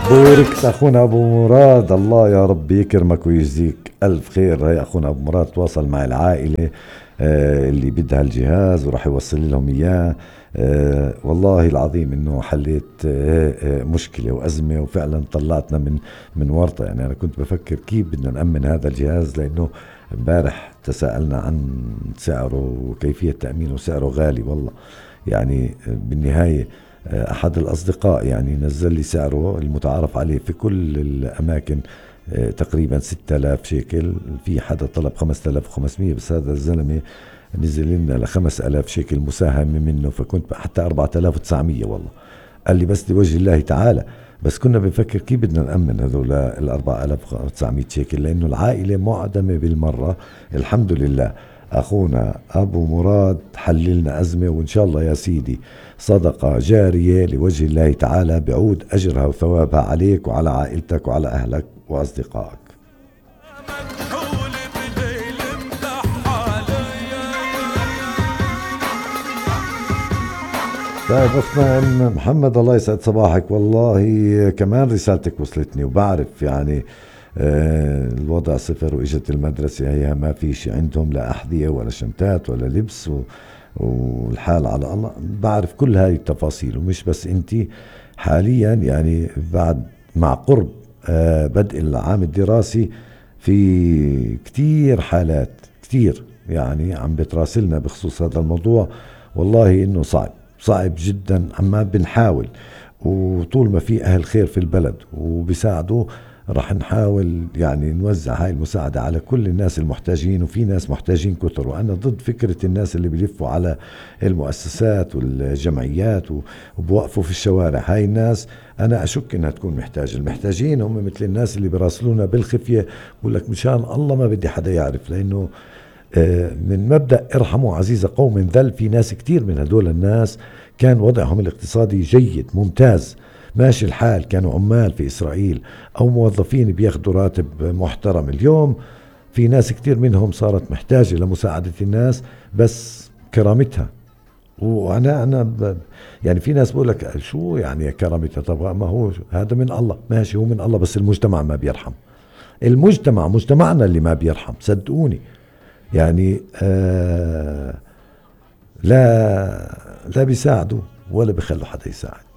بوركت اخونا ابو مراد، الله يا رب يكرمك ويجزيك الف خير. هي اخونا ابو مراد تواصل مع العائله اللي بدها الجهاز وراح يوصل لهم اياه. والله العظيم انه حليت مشكله وازمه، وفعلا طلعتنا من ورطه. يعني انا كنت بفكر كيف بدنا نامن هذا الجهاز، لانه امبارح تساءلنا عن سعره وكيفيه تامينه. سعره غالي والله. يعني بالنهايه احد الاصدقاء يعني نزل لي سعره المتعارف عليه في كل الاماكن تقريبا 6000 شيكل. في حدا طلب 5500، بس هذا الزلمه نزل لنا ل 5000 شيكل مساهمه منه، فكنت حتى 4900 والله. قال لي بس لوجه الله تعالى. بس كنا بنفكر كيف بدنا نأمن هذول ال 4900 شيكل، لأنه العائلة معدمة بالمرة. الحمد لله أخونا أبو مراد حللنا أزمة، وإن شاء الله يا سيدي صدقة جارية لوجه الله تعالى، بعود أجرها وثوابها عليك وعلى عائلتك وعلى أهلك وأصدقائك. طيب أختنا أم محمد، الله يسعد صباحك. والله كمان رسالتك وصلتني، وبعرف يعني الوضع صفر، وإجت المدرسة هي ما في شيء عندهم، لا أحذية ولا شنطات ولا لبس، والحال على الله. بعرف كل هاي التفاصيل، ومش بس أنتي حاليا يعني بعد مع قرب بدء العام الدراسي في كتير حالات كتير يعني عم بتراسلنا بخصوص هذا الموضوع. والله إنه صعب جدا، عما بنحاول، وطول ما في أهل خير في البلد وبيساعدوا رح نحاول يعني نوزع هاي المساعدة على كل الناس المحتاجين. وفي ناس محتاجين كتر، وأنا ضد فكرة الناس اللي بيلفوا على المؤسسات والجمعيات وبوقفوا في الشوارع. هاي الناس أنا أشك إنها تكون محتاجة. المحتاجين هم مثل الناس اللي براسلونا بالخفية، بقول لك مشان الله ما بدي حدا يعرف، لأنه من مبدأ ارحموا عزيز قوم ذل. في ناس كتير من هدول الناس كان وضعهم الاقتصادي جيد ممتاز، ماشي الحال، كانوا عمال في إسرائيل أو موظفين بياخدوا راتب محترم. اليوم في ناس كتير منهم صارت محتاجة لمساعدة الناس بس كرامتها. وأنا يعني في ناس بقول لك شو يعني كرامتها؟ طب ما هو هذا من الله، ماشي هو من الله، بس المجتمع ما بيرحم. مجتمعنا اللي ما بيرحم، صدقوني. يعني لا بيساعدوا ولا بيخلوا حدا يساعد.